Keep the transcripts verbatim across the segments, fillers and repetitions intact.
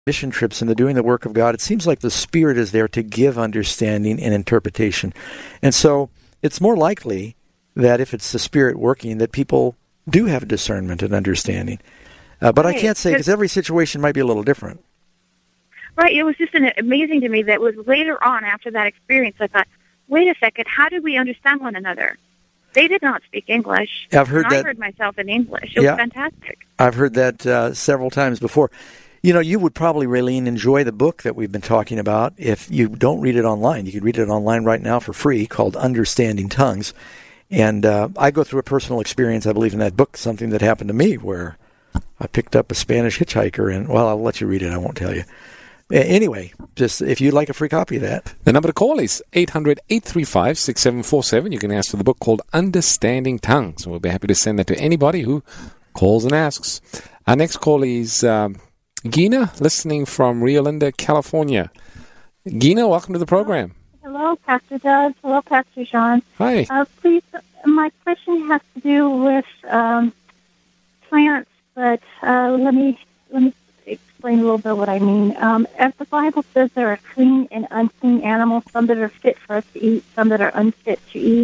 mission trips and the doing the work of God, it seems like the Spirit is there to give understanding and interpretation. And so it's more likely that if it's the Spirit working, that people do have discernment and understanding. Uh, but right. I can't say, because every situation might be a little different. Right. It was just an, amazing to me that it was later on after that experience, I thought, wait a second, how did we understand one another? They did not speak English. I've heard and that. I heard myself in English. It yeah, was fantastic. I've heard that uh, several times before. You know, you would probably, Raylene, enjoy the book that we've been talking about if you don't read it online. You could read it online right now for free, called Understanding Tongues. And uh, I go through a personal experience, I believe, in that book, something that happened to me where I picked up a Spanish hitchhiker, and, well, I'll let you read it. I won't tell you. Anyway, just if you'd like a free copy of that. The number to call is eight hundred, eight three five, six seven four seven. You can ask for the book called Understanding Tongues. We'll be happy to send that to anybody who calls and asks. Our next call is um, Gina, listening from Rio Linda, California. Gina, welcome to the program. Hello, Pastor Doug. Hello, Pastor Sean. Hi. Uh, please, my question has to do with um, plants, but uh, let me let me explain a little bit what I mean. Um, as the Bible says, there are clean and unclean animals, some that are fit for us to eat, some that are unfit to eat.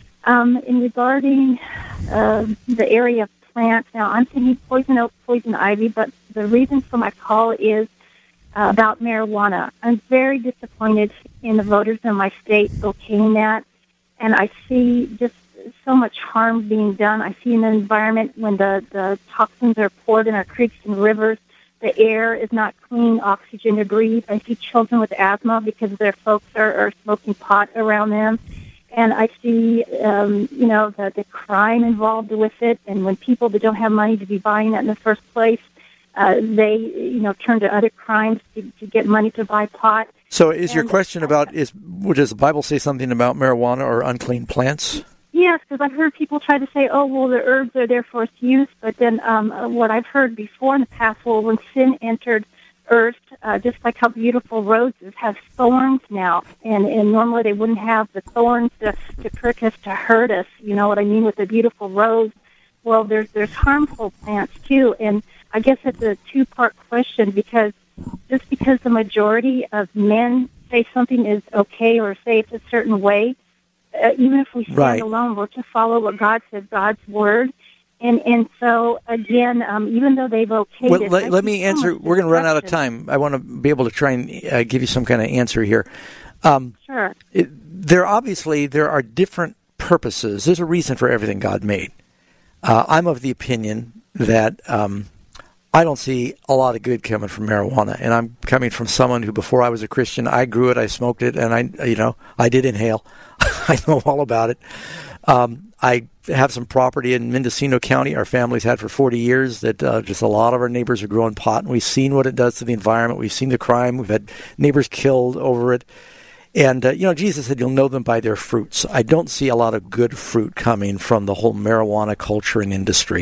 Um, in regarding uh, the area of plants, now I'm thinking poison oak, poison ivy, but the reason for my call is uh, about marijuana. I'm very disappointed in the voters in my state okaying that, and I see just so much harm being done. I see in the environment when the, the toxins are poured in our creeks and rivers, the air is not clean oxygen to breathe. I see children with asthma because their folks are, are smoking pot around them. And I see, um, you know, the, the crime involved with it. And when people that don't have money to be buying that in the first place, uh, they, you know, turn to other crimes to, to get money to buy pot. So is and, your question about, is does the Bible say something about marijuana or unclean plants? Yes, because I've heard people try to say, oh, well, the herbs are there for its use. But then um, uh, what I've heard before in the past, well, when sin entered earth, uh, just like how beautiful roses have thorns now, and, and normally they wouldn't have the thorns to, to prick us, to hurt us. You know what I mean with the beautiful rose? Well, there's there's harmful plants, too. And I guess it's a two-part question, because just because the majority of men say something is okay or say it's a certain way, Uh, even if we stand right. alone, we're to follow what God says, God's word. And and so, again, um, even though they've okayed well, it... Let, let me answer. We're going to run out of time. I want to be able to try and uh, give you some kind of answer here. Um, sure. It, there obviously, there are different purposes. There's a reason for everything God made. Uh, I'm of the opinion that um, I don't see a lot of good coming from marijuana. And I'm coming from someone who, before I was a Christian, I grew it, I smoked it, and I, you know, I did inhale. I know all about it. Um, I have some property in Mendocino County our family's had for forty years that uh, just a lot of our neighbors are growing pot, and we've seen what it does to the environment. We've seen the crime. We've had neighbors killed over it. And, uh, you know, Jesus said you'll know them by their fruits. I don't see a lot of good fruit coming from the whole marijuana culture and industry.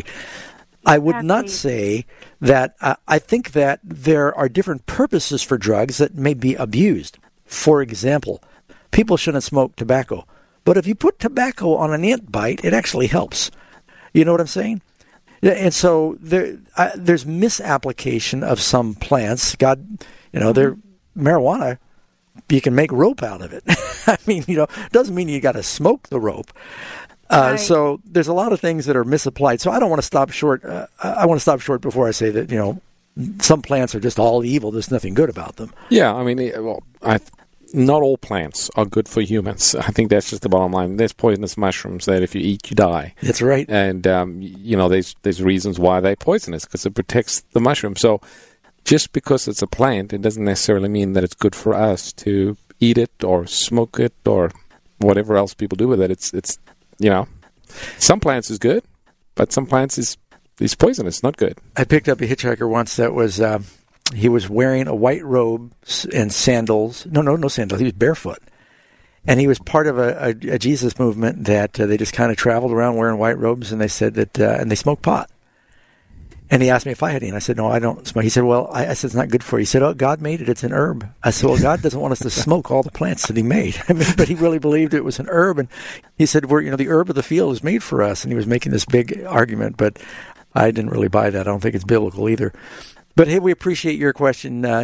I would exactly. not say that uh, I think that there are different purposes for drugs that may be abused. For example, people shouldn't smoke tobacco. But if you put tobacco on an ant bite, it actually helps. You know what I'm saying? And so there, uh, there's misapplication of some plants. God, you know, they're marijuana, you can make rope out of it. I mean, you know, doesn't mean you got to smoke the rope. Uh, right. So there's a lot of things that are misapplied. So I don't want to stop short. Uh, I want to stop short before I say that, you know, some plants are just all evil. There's nothing good about them. Yeah, I mean, well, I... Not all plants are good for humans. I think that's just the bottom line. There's poisonous mushrooms that if you eat, you die. That's right. And, um, you know, there's there's reasons why they're poisonous, because it protects the mushroom. So just because it's a plant, it doesn't necessarily mean that it's good for us to eat it or smoke it or whatever else people do with it. It's, it's you know, some plants is good, but some plants is, is poisonous, not good. I picked up a hitchhiker once that was... Uh, He was wearing a white robe and sandals. No, no, no sandals. He was barefoot. And he was part of a, a, a Jesus movement that uh, they just kind of traveled around wearing white robes, and they said that, uh, and they smoked pot. And he asked me if I had any. And I said, no, I don't smoke. He said, well, I, I said, it's not good for you. He said, oh, God made it. It's an herb. I said, well, God doesn't want us to smoke all the plants that he made. I mean, but he really believed it was an herb. And he said, we're, you know, the herb of the field is made for us. And he was making this big argument, but I didn't really buy that. I don't think it's biblical either. But hey, we appreciate your question, uh,